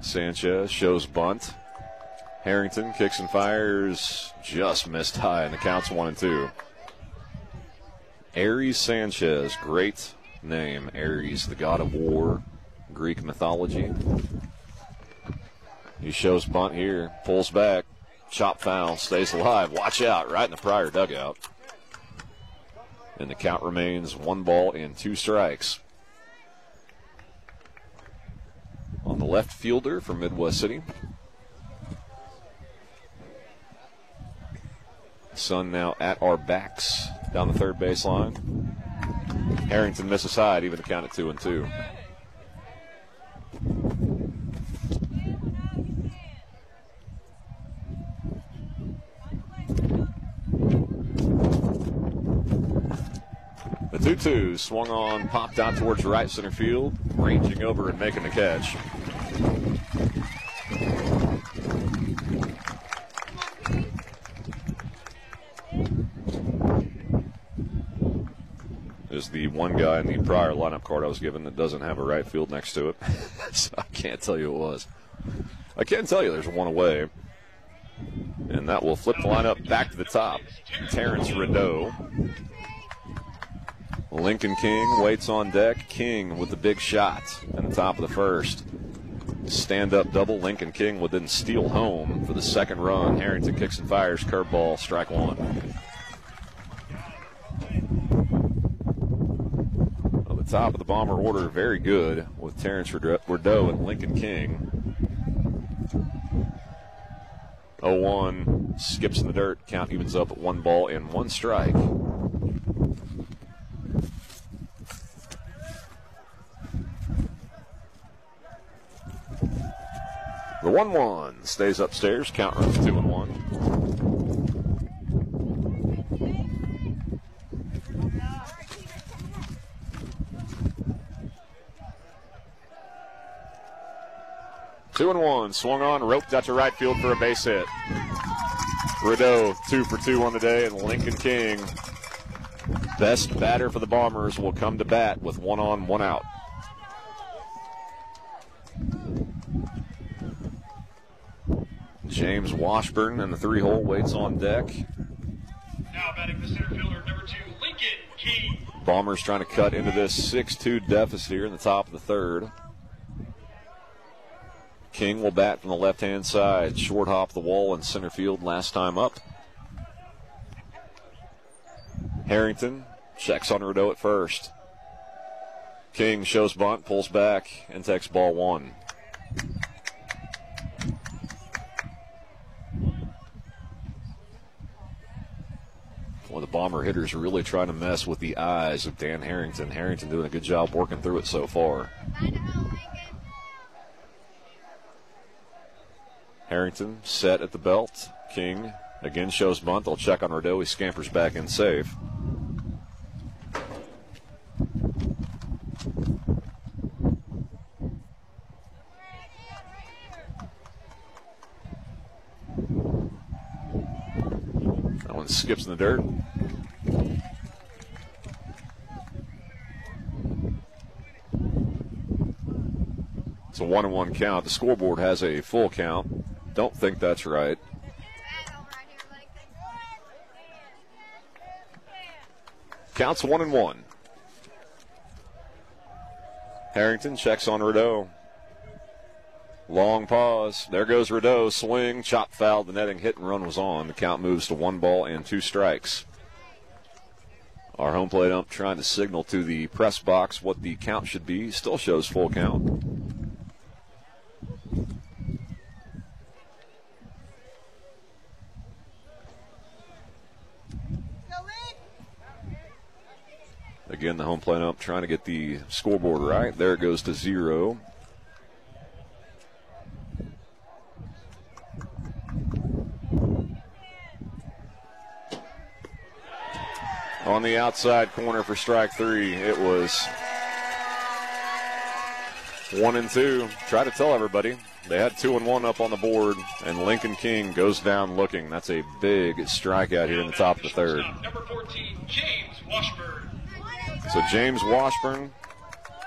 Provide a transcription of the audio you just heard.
Sanchez shows bunt. Harrington kicks and fires, just missed high, and the count's 1-2. Aries Sanchez, great name. Aries, the god of war, Greek mythology. He shows bunt here, pulls back, chop foul, stays alive. Watch out, right in the prior dugout. And the count remains 1-2 strikes. On the left fielder for Midwest City. Sun now at our backs down the third baseline. Harrington misses high, even the count at 2-2. The 2-2 swung on, popped out towards right center field, ranging over and making the catch. Is the one guy in the prior lineup card I was given that doesn't have a right field next to it. So I can't tell you who it was. I can tell you there's one away. And that will flip the lineup back to the top. Terrence Rideau. Lincoln King waits on deck. King with the big shot in the top of the first. Stand-up double. Lincoln King would then steal home for the second run. Harrington kicks and fires. Curveball, strike one. Top of the Bomber order, very good with Terrence Rideau and Lincoln King. 0-1, skips in the dirt, count evens up at 1-1 strike. The 1-1 stays upstairs, count runs 2-1. 2-1, swung on, roped out to right field for a base hit. Rideau 2 for 2 on the day, and Lincoln King, best batter for the Bombers, will come to bat with 1 on, 1 out. James Washburn in the 3-hole waits on deck. Now batting the center fielder, number 2, Lincoln King. Bombers trying to cut into this 6-2 deficit here in the top of the third. King will bat from the left-hand side. Short hop the wall in center field last time up. Harrington checks on Rideau at first. King shows bunt, pulls back, and takes ball 1. Well, the Bomber hitters are really trying to mess with the eyes of Dan Harrington. Harrington doing a good job working through it so far. Harrington set at the belt. King again shows bunt. They'll check on Rideau. He scampers back in safe. That one skips in the dirt. It's a 1-1 count. The scoreboard has a full count. Don't think that's right. Counts 1-1. Harrington checks on Rideau. Long pause. There goes Rideau. Swing, chop foul. The netting hit and run was on. The count moves to 1-2 strikes. Our home plate ump trying to signal to the press box what the count should be. Still shows full count. Again, the home plate ump trying to get the scoreboard right. There it goes to 0. On the outside corner for strike 3, it was 1-2. Try to tell everybody. They had 2-1 up on the board, and Lincoln King goes down looking. That's a big strikeout here in the top of the third. Number 14, James Washburn. So James Washburn